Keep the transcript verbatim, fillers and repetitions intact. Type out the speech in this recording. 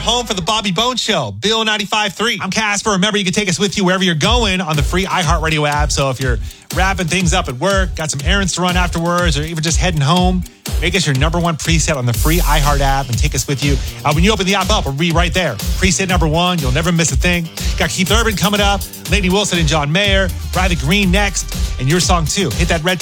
home for the Bobby Bones Show, Bill ninety-five point three. I'm Casper. Remember, you can take us with you wherever you're going on the free iHeartRadio app. So if you're wrapping things up at work, got some errands to run afterwards, or even just heading home, make us your number one preset on the free iHeart app and take us with you. Uh, when you open the app up, we'll be right there. Preset number one. You'll never miss a thing. Got Keith Urban coming up, Lainey Wilson and John Mayer, Riley Green next, and your song too. Hit that red